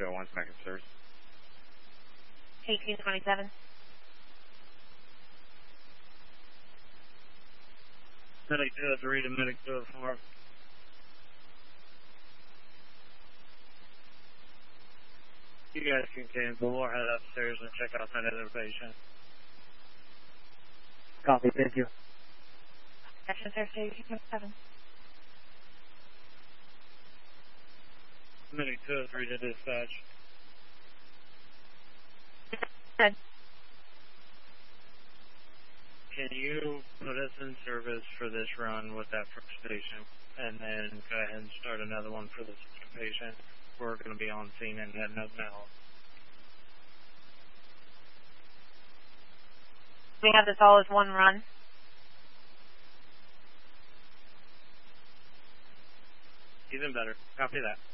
201 Mexican Service. 1827. Medic 203 to Medic 204. You guys can cancel or head upstairs and check out that other patient. Copy, thank you. Action Thursday, 1827. Medic 203 to dispatch. Good. Can you put us in service for this run with that first patient and then go ahead and start another one for the second patient? We're going to be on scene and heading up now. We have this all as one run. Even better. Copy that.